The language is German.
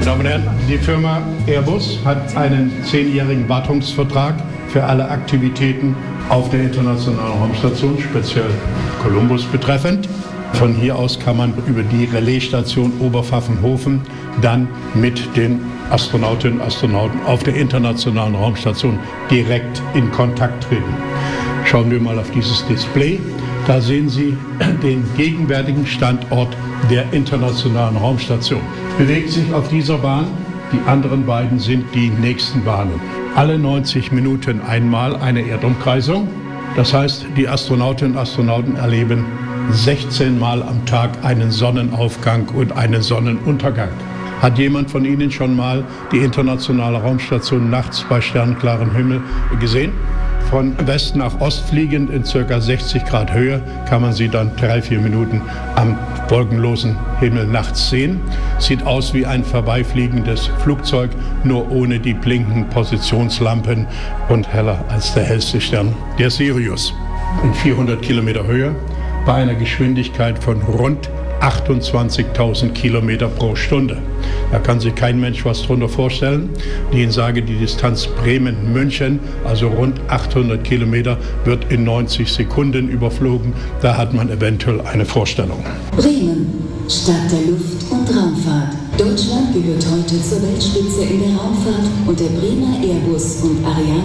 Damen und Herren, die Firma Airbus hat einen 10-jährigen Wartungsvertrag für alle Aktivitäten auf der internationalen Raumstation, speziell Columbus betreffend. Von hier aus kann man über die Relaisstation Oberpfaffenhofen dann mit den Astronautinnen und Astronauten auf der internationalen Raumstation direkt in Kontakt treten. Schauen wir mal auf dieses Display. Da sehen Sie den gegenwärtigen Standort der internationalen Raumstation. Bewegt sich auf dieser Bahn. Die anderen beiden sind die nächsten Bahnen. Alle 90 Minuten einmal eine Erdumkreisung. Das heißt, die Astronautinnen und Astronauten erleben 16 Mal am Tag einen Sonnenaufgang und einen Sonnenuntergang. Hat jemand von Ihnen schon mal die internationale Raumstation nachts bei sternklarem Himmel gesehen? Von West nach Ost fliegend in ca. 60 Grad Höhe kann man sie dann 3-4 Minuten am wolkenlosen Himmel nachts sehen. Sieht aus wie ein vorbeifliegendes Flugzeug, nur ohne die blinkenden Positionslampen und heller als der hellste Stern, der Sirius. In 400 Kilometer Höhe bei einer Geschwindigkeit von rund 28.000 Kilometer pro Stunde. Da kann sich kein Mensch was drunter vorstellen. Die Ihnen sage, die Distanz Bremen-München, also rund 800 Kilometer, wird in 90 Sekunden überflogen. Da hat man eventuell eine Vorstellung. Bremen, Stadt der Luft- und Raumfahrt. Deutschland gehört heute zur Weltspitze in der Raumfahrt und der Bremer Airbus und Ariane